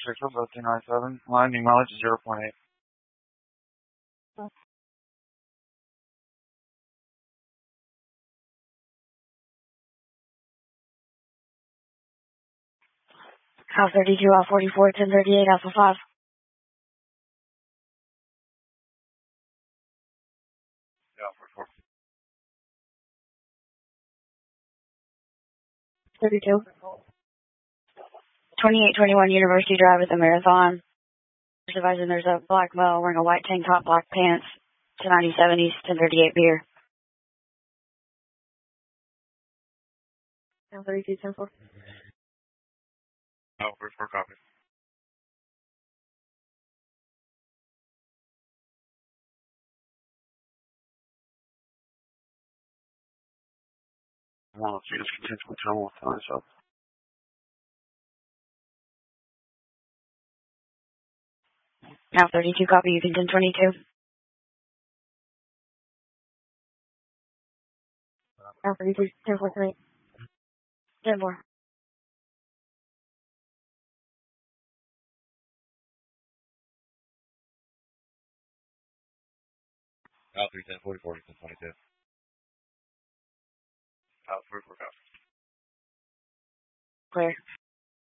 36 for both 297. Landing mileage is 0.8. House 32, Alpha 44, 1038, Alpha 5. Yeah, 44. 32. 2821 University Drive at the Marathon. Just advising there's a black male wearing a white tank top, black pants, 297 East, 1038 beer. 32, 10-4. Oh, 44 copy. Well, if you just continue to tell with myself. Now 32 copy, you can 1022. Now 32, 10-4, 10-4. Out 310, 44, 1022. Out 44 copy. Clear.